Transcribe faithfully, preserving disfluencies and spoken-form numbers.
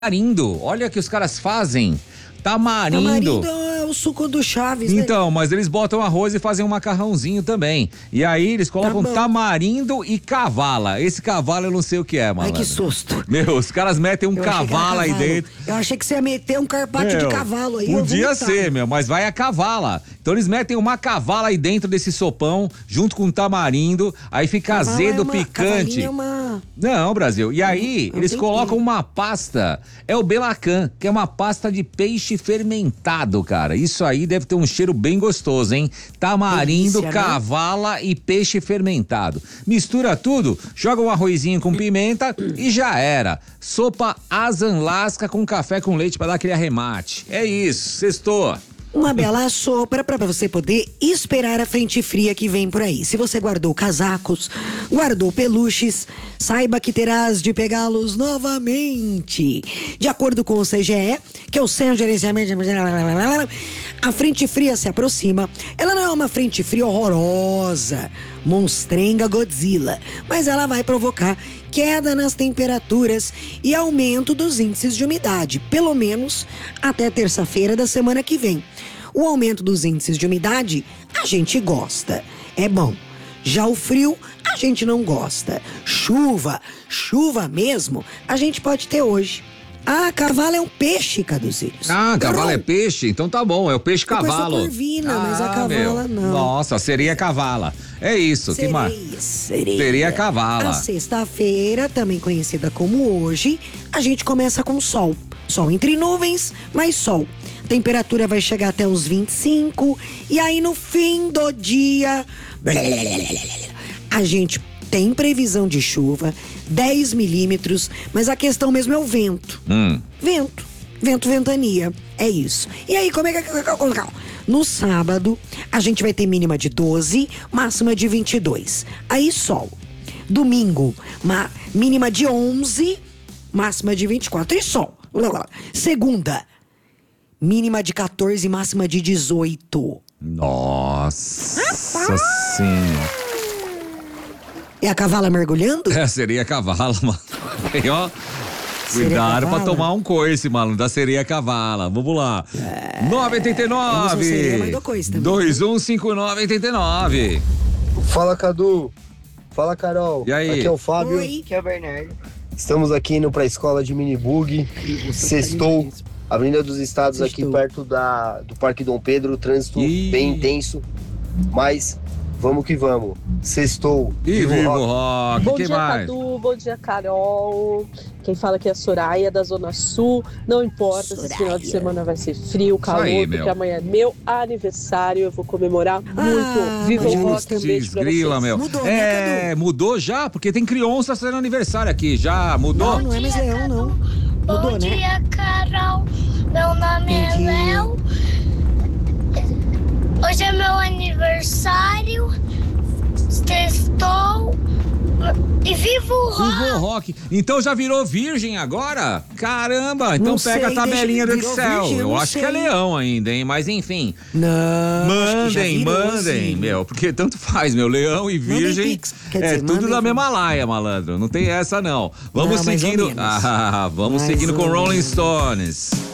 Tamarindo, olha que os caras fazem. Tamarindo. Tamarindo é o suco do Chaves, né? Então, mas eles botam arroz e fazem um macarrãozinho também. E aí eles colocam Tá tamarindo e cavala. Esse cavalo eu não sei o que é, mano. Ai, que susto. Meu, os caras metem um Eu achei que era cavalo aí cavalo. dentro. Eu achei que você ia meter um carpaccio Meu, de cavalo aí. eu vou Podia lutar. ser, meu, mas vai a cavala. Então eles metem uma cavala aí dentro desse sopão, junto com tamarindo, aí fica Cavala azedo, é uma, picante. É uma... Não, Brasil. E aí, não eles tem colocam que. uma pasta, é o Belacan, que é uma pasta de peixe fermentado, cara. Isso aí deve ter um cheiro bem gostoso, hein? Tamarindo, Delícia, né? cavala e peixe fermentado. Mistura tudo, joga um arrozinho com pimenta e já era. Sopa asanlasca com café com leite pra dar aquele arremate. É isso, sextou. Uma bela sopa para você poder esperar a frente fria que vem por aí. Se você guardou casacos, guardou peluches, saiba que terás de pegá-los novamente. De acordo com o C G E, que é o Centro de Gerenciamento, a frente fria se aproxima. Ela não é uma frente fria horrorosa, monstrenga Godzilla, mas ela vai provocar queda nas temperaturas e aumento dos índices de umidade, pelo menos até terça-feira da semana que vem. O aumento dos índices de umidade, a gente gosta, é bom. Já o frio, a gente não gosta. Chuva, chuva mesmo, a gente pode ter hoje. Ah, cavalo é um peixe, Caduzinhos. Ah, cavalo é peixe? Então tá bom, é o peixe Eu conheço a cavalo. corvina, ah, mas a cavala meu. não. Nossa, seria cavala. É isso, que mais? Sereia. Seria cavala. A sexta-feira, também conhecida como hoje, a gente começa com sol. Sol entre nuvens, mas sol. Temperatura vai chegar até uns vinte e cinco. E aí no fim do dia, a gente tem previsão de chuva, dez milímetros, mas a questão mesmo é o vento. Hum. Vento. Vento, ventania. É isso. E aí, como é que... No sábado, a gente vai ter mínima de doze, máxima de vinte e dois. Aí, sol. Domingo, ma, mínima de onze, máxima de vinte e quatro. E sol. Segunda, mínima de quatorze, máxima de dezoito. Nossa Senhora. É a cavala mergulhando? É, seria cavalo, mano. Aí, ó. Cuidado pra tomar um coice, mano, da sereia cavala. Vamos lá. É, nove oito nove, dois um cinco nove oito nove. Fala, Cadu. Fala, Carol. E aí? Aqui é o Fábio. Oi. Aqui é o Bernardo. Estamos aqui indo pra escola de minibug. Sextou. Avenida dos Estados, Sextou. Aqui perto da, do Parque Dom Pedro. Trânsito Ih. bem intenso. Mas... vamos que vamos. Sextou. E vivo rock. rock. Bom que dia, mais? Cadu. Bom dia, Carol. Quem fala aqui é a Soraya, da Zona Sul. Não importa Soraya. se esse final de semana vai ser frio, calor, aí, porque meu. amanhã é meu aniversário. Eu vou comemorar Ah, muito. Viva o rock. Um beijo pra Grila, vocês. meu. Mudou, né, é, Cadu? mudou já? Porque tem criança fazendo aniversário aqui. Já mudou? Não, não é mais leão, não. Mudou, Bom né? dia, Carol. Meu nome é Bom dia. Léo. Hoje é meu aniversário. Estou e vivo o rock. Vivo rock. Então já virou virgem agora? Caramba, então Não pega sei, a tabelinha do deixa- virou Excel. virgem, eu eu não acho sei. que é leão ainda, hein? Mas enfim. Não. acho que já Mandem, virou, mandem, sim. meu, porque tanto faz, meu, leão e virgem pix, quer é dizer, tudo mandem- da mesma laia, malandro, não tem essa não. Vamos Não, mais ou seguindo, menos. ah, vamos Mais seguindo ou com Rolling menos. Stones.